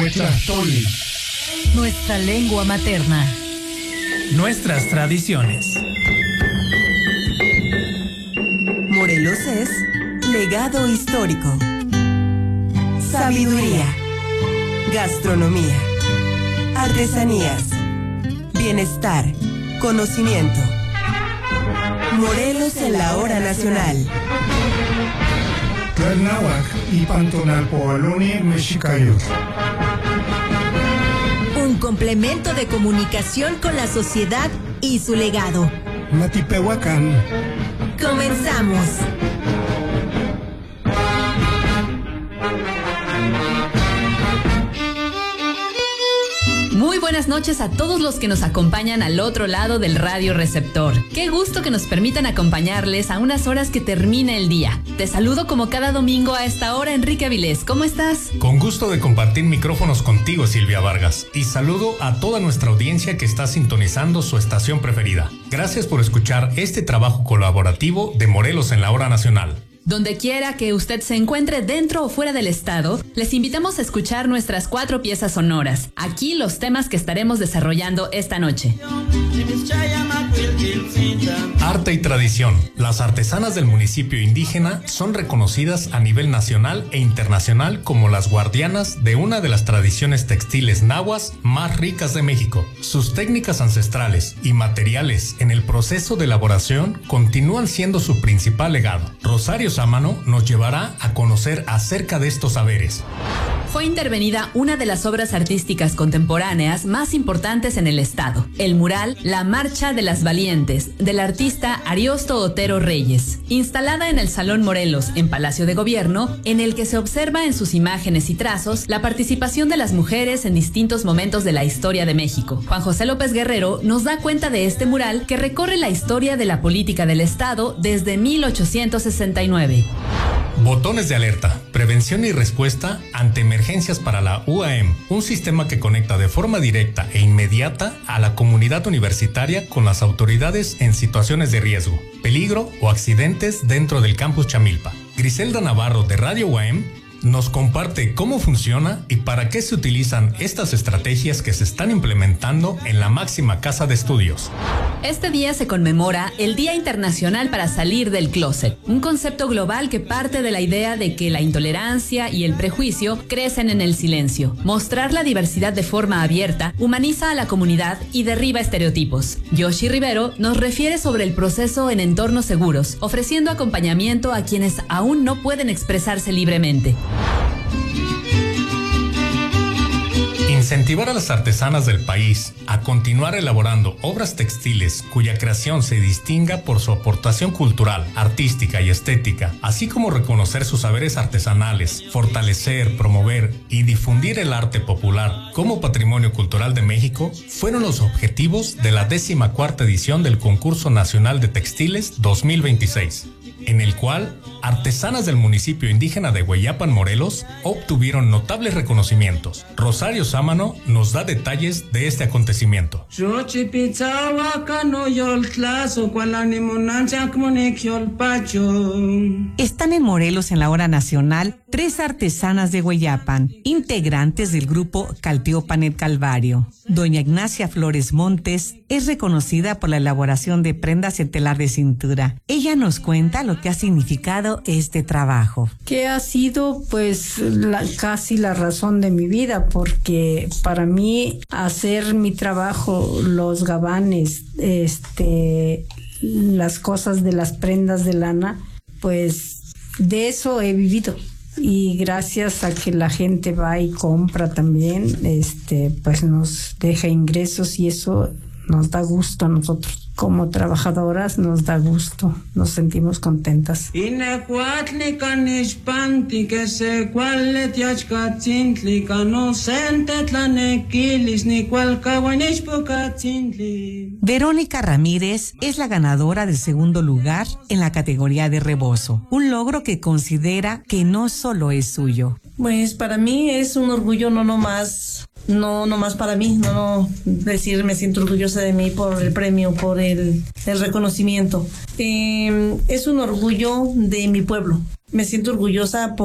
Nuestra lengua materna. Nuestras tradiciones. Morelos es legado histórico, sabiduría, gastronomía, artesanías, bienestar, conocimiento. Morelos en la hora nacional. Un complemento de comunicación con la sociedad y su legado. Comenzamos. Muy buenas noches a todos los que nos acompañan al otro lado del radio receptor. Qué gusto que nos permitan acompañarles a unas horas que termine el día. Te saludo como cada domingo a esta hora, Enrique Avilés. ¿Cómo estás? Con gusto de compartir micrófonos contigo, Silvia Vargas. Y saludo a toda nuestra audiencia que está sintonizando su estación preferida. Gracias por escuchar este trabajo colaborativo de Morelos en la hora nacional. Donde quiera que usted se encuentre dentro o fuera del estado, les invitamos a escuchar nuestras 4 piezas sonoras. Aquí los temas que estaremos desarrollando esta noche. Arte y tradición. Las artesanas del municipio indígena son reconocidas a nivel nacional e internacional como las guardianas de una de las tradiciones textiles nahuas más ricas de México. Sus técnicas ancestrales y materiales en el proceso de elaboración continúan siendo su principal legado. Rosario Sámano nos llevará a conocer acerca de estos saberes. Fue intervenida una de las obras artísticas contemporáneas más importantes en el estado, el mural La Marcha de las Valientes, del artista Ariosto Otero Reyes, instalada en el Salón Morelos, en Palacio de Gobierno, en el que se observa en sus imágenes y trazos la participación de las mujeres en distintos momentos de la historia de México. Juan José López Guerrero nos da cuenta de este mural que recorre la historia de la política del estado desde 1869. Botones de alerta, prevención y respuesta ante emergencias para la UAM, un sistema que conecta de forma directa e inmediata a la comunidad universitaria con las autoridades en situaciones de riesgo, peligro o accidentes dentro del campus Chamilpa. Griselda Navarro de Radio UAM nos comparte cómo funciona y para qué se utilizan estas estrategias que se están implementando en la máxima casa de estudios. Este día se conmemora el Día Internacional para Salir del Closet, un concepto global que parte de la idea de que la intolerancia y el prejuicio crecen en el silencio. Mostrar la diversidad de forma abierta humaniza a la comunidad y derriba estereotipos. Yoshi Rivero nos refiere sobre el proceso en entornos seguros, ofreciendo acompañamiento a quienes aún no pueden expresarse libremente. Incentivar a las artesanas del país a continuar elaborando obras textiles cuya creación se distinga por su aportación cultural, artística y estética, así como reconocer sus saberes artesanales, fortalecer, promover y difundir el arte popular como patrimonio cultural de México, fueron los objetivos de la 14ª edición del Concurso Nacional de Textiles 2026. En el cual artesanas del municipio indígena de Hueyapan, Morelos, obtuvieron notables reconocimientos. Rosario Sámano nos da detalles de este acontecimiento. Están en Morelos en la hora nacional 3 artesanas de Hueyapan, integrantes del grupo Calteopan Calvario. Doña Ignacia Flores Montes es reconocida por la elaboración de prendas en telar de cintura. Ella nos cuenta lo que ha significado este trabajo. Que ha sido pues casi la razón de mi vida, porque para mí hacer mi trabajo, los gabanes, las cosas de las prendas de lana, pues de eso he vivido. Y gracias a que la gente va y compra también, pues nos deja ingresos y eso nos da gusto a nosotros. Como trabajadoras nos da gusto, nos sentimos contentas. Verónica Ramírez es la ganadora del segundo lugar en la categoría de rebozo, un logro que considera que no solo es suyo. Pues para mí es un orgullo no nomás para mí, decir me siento orgullosa de mí por el premio, por el reconocimiento. Es un orgullo de mi pueblo. Me siento orgullosa